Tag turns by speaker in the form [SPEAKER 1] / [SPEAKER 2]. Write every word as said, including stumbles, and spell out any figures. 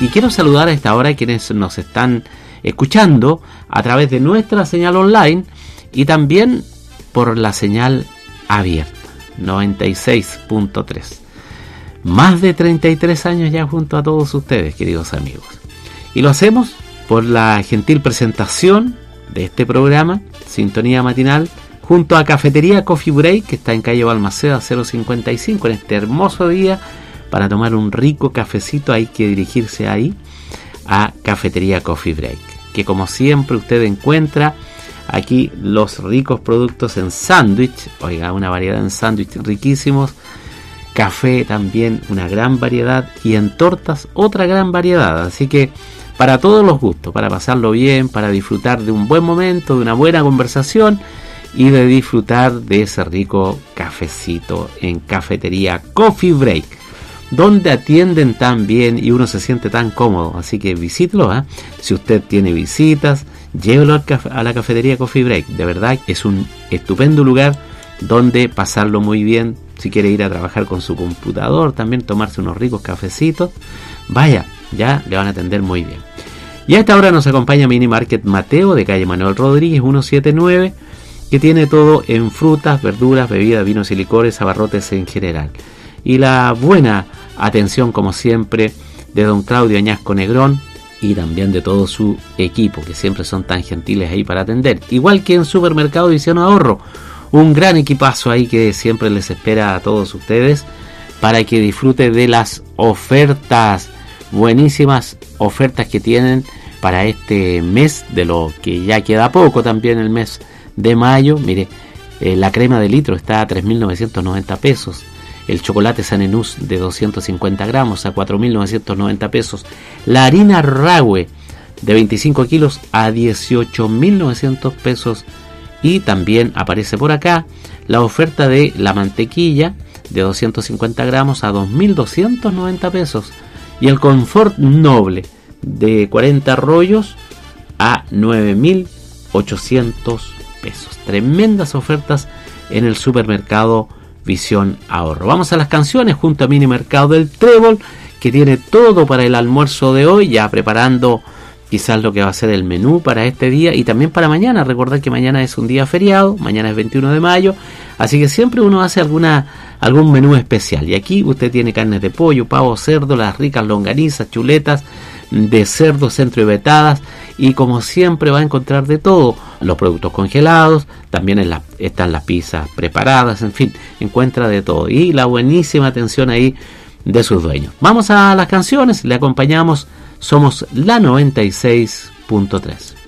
[SPEAKER 1] Y quiero saludar a esta hora a quienes nos están escuchando a través de nuestra señal online y también por la señal abierta, noventa y seis punto tres. Más de treinta y tres años ya junto a todos ustedes, queridos amigos. Y lo hacemos por la gentil presentación de este programa, Sintonía Matinal, junto a Cafetería Coffee Break, que está en calle Balmaceda cero cincuenta y cinco, en este hermoso día. Para tomar un rico cafecito hay que dirigirse ahí a Cafetería Coffee Break, que como siempre usted encuentra aquí los ricos productos en sándwich, oiga, una variedad en sándwich riquísimos, café también una gran variedad y en tortas otra gran variedad, así que para todos los gustos, para pasarlo bien, para disfrutar de un buen momento, de una buena conversación y de disfrutar de ese rico cafecito en Cafetería Coffee Break, donde atienden tan bien y uno se siente tan cómodo. Así que visítelo, ¿eh? Si usted tiene visitas, llévelo al caf- a la Cafetería Coffee Break. De verdad es un estupendo lugar donde pasarlo muy bien. Si quiere ir a trabajar con su computador, también tomarse unos ricos cafecitos, vaya, ya le van a atender muy bien. Y a esta hora nos acompaña Mini Market Mateo de calle Manuel Rodríguez ciento setenta y nueve, que tiene todo en frutas, verduras, bebidas, vinos y licores, abarrotes en general. Y la buena atención, como siempre, de don Claudio Añasco Negrón y también de todo su equipo, que siempre son tan gentiles ahí para atender. Igual que en Supermercado Visión Ahorro, un gran equipazo ahí que siempre les espera a todos ustedes para que disfrute de las ofertas, buenísimas ofertas que tienen para este mes, de lo que ya queda poco también, el mes de mayo. Mire, eh, la crema de litro está a tres mil novecientos noventa pesos. El chocolate San Enús de doscientos cincuenta gramos a cuatro mil novecientos noventa pesos. La harina Rahue de veinticinco kilos a dieciocho mil novecientos pesos. Y también aparece por acá la oferta de la mantequilla de doscientos cincuenta gramos a dos mil doscientos noventa pesos. Y el confort noble de cuarenta rollos a nueve mil ochocientos pesos. Tremendas ofertas en el Supermercado Visión Ahorro. Vamos a las canciones junto a Mini Mercado del Trébol, que tiene todo para el almuerzo de hoy, ya preparando quizás lo que va a ser el menú para este día y también para mañana. Recordad que mañana es un día feriado, mañana es veintiuno de mayo, así que siempre uno hace alguna algún menú especial. Y aquí usted tiene carnes de pollo, pavo, cerdo, las ricas longanizas, chuletas de cerdo, centro y vetadas, y como siempre va a encontrar de todo, los productos congelados, también en la, están las pizzas preparadas, en fin, encuentra de todo y la buenísima atención ahí de sus dueños. Vamos a las canciones, le acompañamos, somos la noventa y seis punto tres.